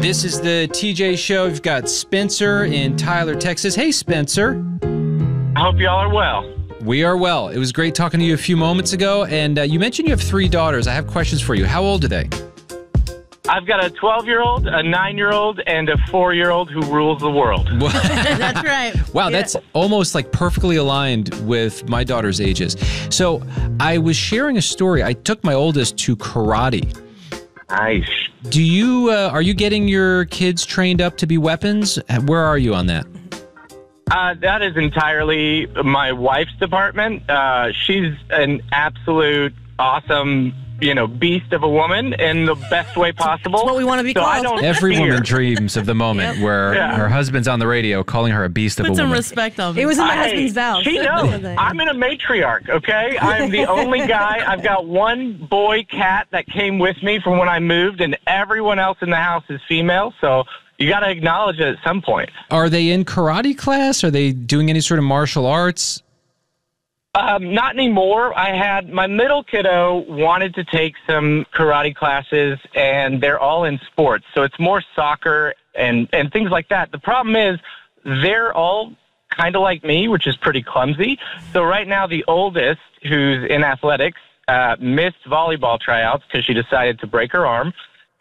This is the TJ Show. We've got Spencer in Tyler, Texas. Hey, Spencer. I hope y'all are well. We are well. It was great talking to you a few moments ago, and you mentioned you have 3 daughters. I have questions for you. How old are they? I've got a 12-year-old, a 9-year-old, and a 4-year-old who rules the world. That's right. Wow, that's almost like perfectly aligned with my daughter's ages. So I was sharing a story. I took my oldest to karate. Nice. Do you are you getting your kids trained up to be weapons? Where are you on that? That is entirely my wife's department. She's an absolute awesome, beast of a woman in the best way possible. That's what we want to be called. Every woman dreams of the moment where her husband's on the radio calling her a beast of a Put some woman. respect on it. It was in my husband's vows. She knows. I'm in a matriarch, okay? I'm the only guy. I've got one boy cat that came with me from when I moved, and everyone else in the house is female, so you got to acknowledge it at some point. Are they in karate class? Are they doing any sort of martial arts? Not anymore. My middle kiddo wanted to take some karate classes, and they're all in sports. So it's more soccer and things like that. The problem is they're all kind of like me, which is pretty clumsy. So right now the oldest, who's in athletics, missed volleyball tryouts because she decided to break her arm.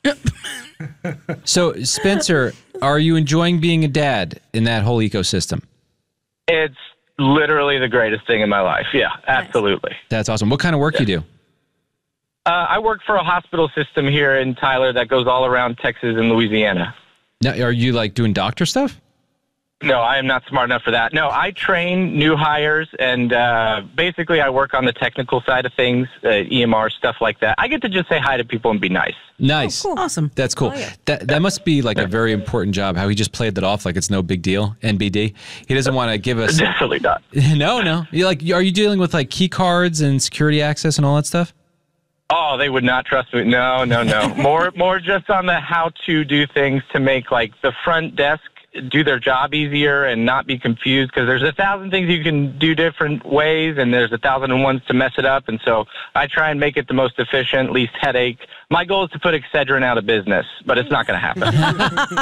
So, Spencer, are you enjoying being a dad in that whole ecosystem? It's literally the greatest thing in my life. Yeah, absolutely. That's awesome. What kind of work you do? I work for a hospital system here in Tyler that goes all around Texas and Louisiana. Now, are you like doing doctor stuff? No, I am not smart enough for that. No, I train new hires, and basically I work on the technical side of things, EMR, stuff like that. I get to just say hi to people and be nice. Nice. Oh, cool. Awesome. That's cool. Oh, yeah. That must be like a very important job, how he just played that off like it's no big deal, NBD. He doesn't want to give us... Definitely not. No. Are you dealing with like key cards and security access and all that stuff? Oh, they would not trust me. No. More just on the how to do things to make like the front desk do their job easier and not be confused, because there's 1,000 things you can do different ways and there's 1,001 to mess it up. And so I try and make it the most efficient, least headache. My goal is to put Excedrin out of business, but it's not going to happen.